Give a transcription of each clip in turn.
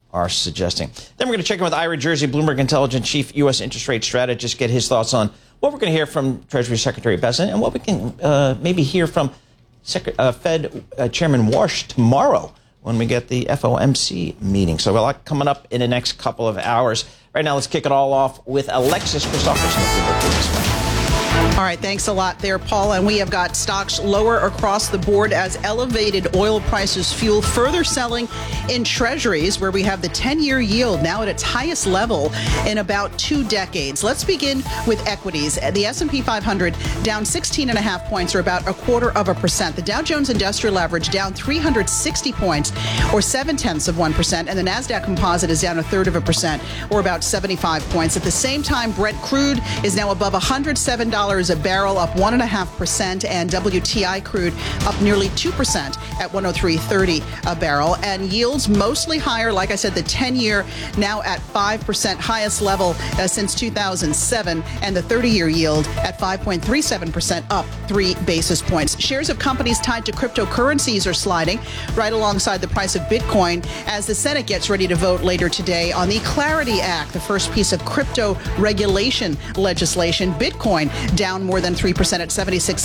are suggesting. Then we're going to check in with Ira Jersey, Bloomberg Intelligence Chief U.S. Interest Rate Strategist, get his thoughts on what we're going to hear from Treasury Secretary Bessent and what we can maybe hear from Fed Chairman Warsh tomorrow when we get the FOMC meeting. So a lot coming up in the next couple of hours. Right now, let's kick it all off with Alexis Christopherson of Bloomberg Business Flash. All right, thanks a lot there, Paul. And we have got stocks lower across the board as elevated oil prices fuel further selling in treasuries, where we have the 10-year yield now at its highest level in about 2 decades. Let's begin with equities. The S&P 500 down 16.5 points, or about 0.25%. The Dow Jones Industrial Average down 360 points, or 0.7%. And the NASDAQ Composite is down 0.33%, or about 75 points. At the same time, Brent crude is now above $107 a barrel, up 1.5%, and WTI crude up nearly 2% at 103.30 a barrel. And yields mostly higher. Like I said, the 10-year now at 5%, highest level since 2007, and the 30-year yield at 5.37%, up 3 basis points. Shares of companies tied to cryptocurrencies are sliding right alongside the price of Bitcoin as the Senate gets ready to vote later today on the Clarity Act, the first piece of crypto regulation legislation. Bitcoin down more than 3% at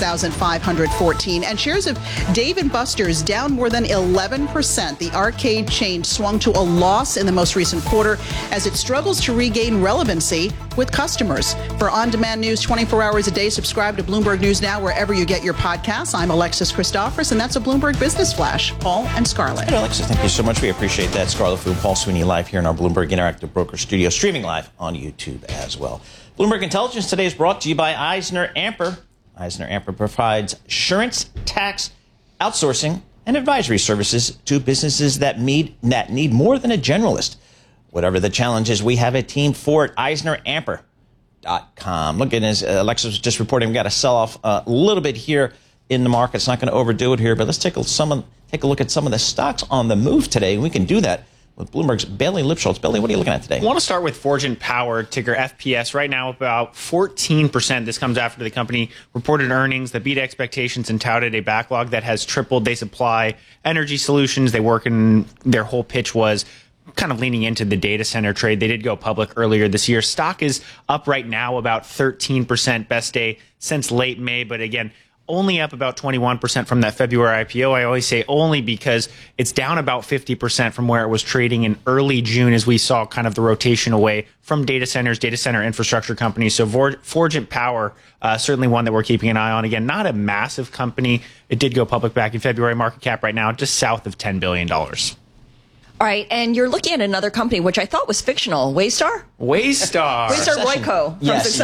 76,514. And shares of Dave & Buster's down more than 11%. The arcade chain swung to a loss in the most recent quarter as it struggles to regain relevancy with customers. For on-demand news 24 hours a day, subscribe to Bloomberg News Now wherever you get your podcasts. I'm Alexis Christophorous, and that's a Bloomberg Business Flash. Paul and Scarlett. Hey, Alexis, thank you so much. We appreciate that. Scarlett Fu, Paul Sweeney live here in our Bloomberg Interactive Broker Studio, streaming live on YouTube as well. Bloomberg Intelligence today is brought to you by EisnerAmper. EisnerAmper provides insurance, tax, outsourcing, and advisory services to businesses that need more than a generalist. Whatever the challenges, we have a team for it. EisnerAmper.com. Look, as Alexis was just reporting, we got to sell off a little bit here in the market. It's not going to overdo it here, but let's take a look at some of the stocks on the move today. We can do that with Bloomberg's Bailey Lipschultz. Bailey, what are you looking at today? I want to start with Forgent Power, ticker FPS. Right now, about 14%. This comes after the company reported earnings that beat expectations and touted a backlog that has tripled. They supply energy solutions. They work in, their whole pitch was kind of leaning into the data center trade. They did go public earlier this year. Stock is up right now about 13%, best day since late May. But again, only up about 21% from that February IPO. I always say only because it's down about 50% from where it was trading in early June as we saw kind of the rotation away from data centers, data center infrastructure companies. So Forgent Power, certainly one that we're keeping an eye on. Again, not a massive company. It did go public back in February. Market cap right now just south of $10 billion. All right, and you're looking at another company, which I thought was fictional. Waystar? Waystar Royco. Yes.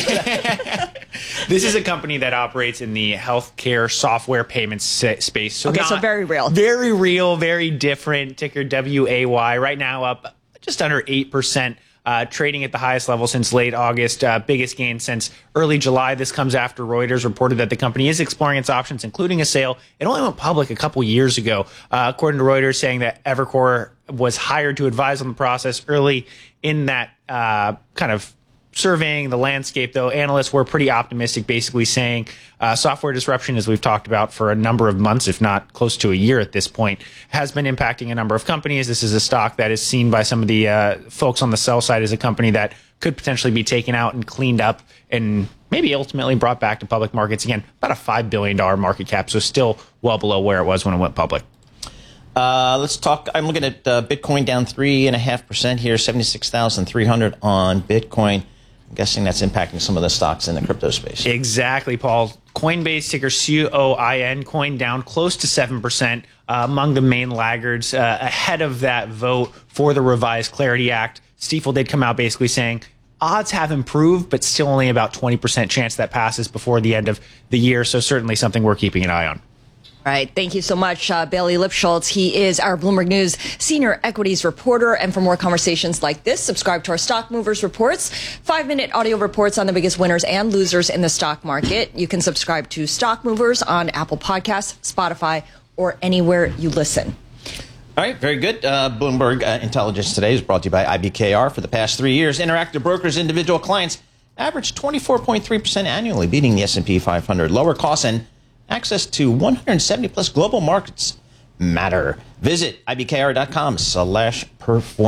This is a company that operates in the healthcare software payments space. So so very real. Very real, very different. Ticker WAY. Right now up just under 8%. Trading at the highest level since late August, biggest gain since early July. This comes after Reuters reported that the company is exploring its options, including a sale. It only went public a couple years ago, according to Reuters, saying that Evercore was hired to advise on the process early in that kind of surveying the landscape, though. Analysts were pretty optimistic, basically saying software disruption, as we've talked about for a number of months, if not close to a year at this point, has been impacting a number of companies. This is a stock that is seen by some of the folks on the sell side as a company that could potentially be taken out and cleaned up and maybe ultimately brought back to public markets. Again, about a $5 billion market cap, so still well below where it was when it went public. Let's talk. I'm looking at Bitcoin down 3.5% here, 76,300 on Bitcoin. I'm guessing that's impacting some of the stocks in the crypto space. Exactly, Paul. Coinbase, ticker COIN, coin down close to 7%, among the main laggards ahead of that vote for the revised Clarity Act. Stifel did come out basically saying odds have improved, but still only about 20% chance that passes before the end of the year. So certainly something we're keeping an eye on. All right. Thank you so much, Bailey Lipschultz. He is our Bloomberg News senior equities reporter. And for more conversations like this, subscribe to our Stock Movers Reports, 5-minute audio reports on the biggest winners and losers in the stock market. You can subscribe to Stock Movers on Apple Podcasts, Spotify, or anywhere you listen. All right, very good. Bloomberg Intelligence today is brought to you by IBKR. For the past 3 years, Interactive Brokers' individual clients averaged 24.3% annually, beating the S&P 500. Lower costs and access to 170-plus global markets matter. Visit IBKR.com/performance.